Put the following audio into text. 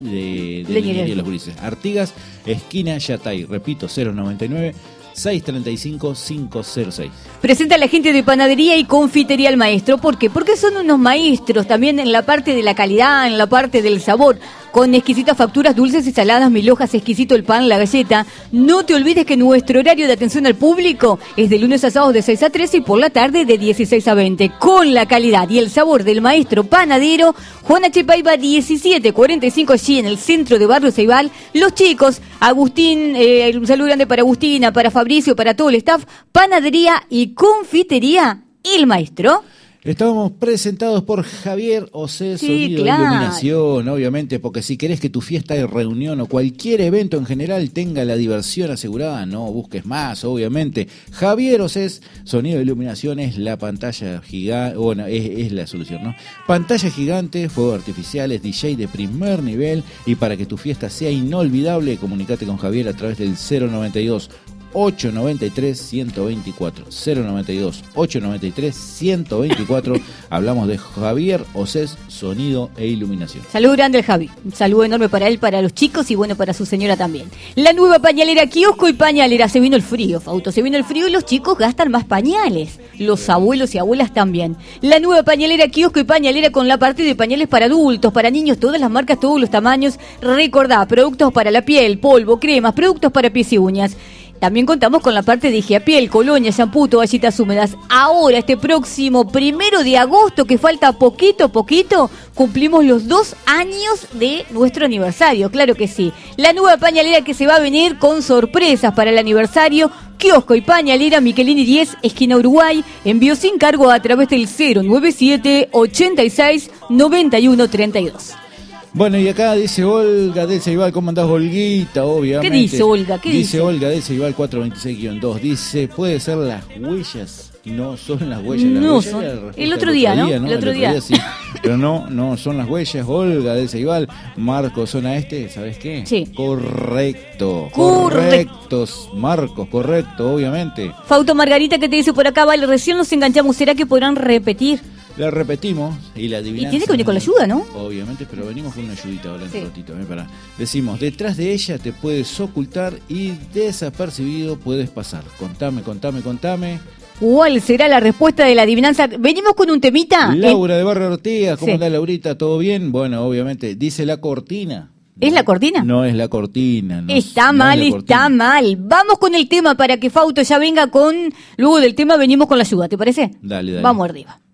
de Leñería Los Gurises. Artigas, esquina Yatay, repito, 099 635 506. Presenta a la gente de Panadería y Confitería El Maestro. ¿Por qué? Porque son unos maestros también en la parte de la calidad, en la parte del sabor. Con exquisitas facturas dulces y saladas, mil hojas, exquisito el pan, la galleta. No te olvides que nuestro horario de atención al público es de lunes a sábados de 6 a 13 y por la tarde de 16 a 20. Con la calidad y el sabor del maestro panadero, Juan H. Paiva 1745, allí en el centro de Barrio Ceibal. Los chicos, Agustín, un saludo grande para Agustina, para Fabricio, para todo el staff. Panadería y Confitería El Maestro. Estábamos presentados por Javier Osés, Sonido claro. e Iluminación, obviamente, porque si querés que tu fiesta de reunión o cualquier evento en general tenga la diversión asegurada, no busques más, obviamente. Javier Osés, Sonido e Iluminación es la pantalla gigante, bueno, es la solución, ¿no? Pantalla gigante, fuegos artificiales, DJ de primer nivel, y para que tu fiesta sea inolvidable, comunicate con Javier a través del 092 893 124 092 893 124. Hablamos de Javier Osés, Sonido e Iluminación. Saludo grande al Javi, un saludo enorme para él, para los chicos y bueno, para su señora también. La nueva pañalera, kiosco y pañalera. Se vino el frío, Fausto, se vino el frío y los chicos gastan más pañales, los abuelos y abuelas también. La nueva pañalera, kiosco y pañalera, con la parte de pañales para adultos, para niños, todas las marcas, todos los tamaños. Recordá, productos para la piel, polvo, cremas, productos para pies y uñas. También contamos con la parte de higiapiel, colonia, shampoo, toallitas húmedas. Ahora, este próximo 1 de agosto, que falta poquito, cumplimos los 2 años de nuestro aniversario, claro que sí. La nueva pañalera que se va a venir con sorpresas para el aniversario. Kiosco y pañalera, Michelini 10, esquina Uruguay. Envío sin cargo a través del 097 86 91 32. Bueno, y acá dice Olga del Ceibal, ¿cómo andás, Olguita? Obviamente. ¿Qué dice Olga? Dice Olga del Ceibal 426-2, dice, puede ser las huellas, no son las huellas. No huellas son. El otro día, ¿no? El otro día. Sí, pero no son las huellas. Olga del Ceibal, Marcos, zona este, ¿sabes qué? Sí. Correctos, Marcos, correcto, obviamente. Fausto Margarita, que te dice por acá, vale, recién nos enganchamos, ¿será que podrán repetir? La repetimos y la adivinanza. Y tiene que venir con la ayuda, ¿no? Obviamente, pero venimos con una ayudita ahora en un ratito. Decimos, detrás de ella te puedes ocultar y desapercibido puedes pasar. Contame. ¿Cuál será la respuesta de la adivinanza? Venimos con un temita. Laura de Barrio Ortigas, ¿cómo anda, Laurita? ¿Todo bien? Bueno, obviamente, dice la cortina. ¿Es la cortina? No es la cortina. No, está mal. Vamos con el tema para que Fausto ya venga con... Luego del tema venimos con la ayuda, ¿te parece? Dale. Vamos arriba.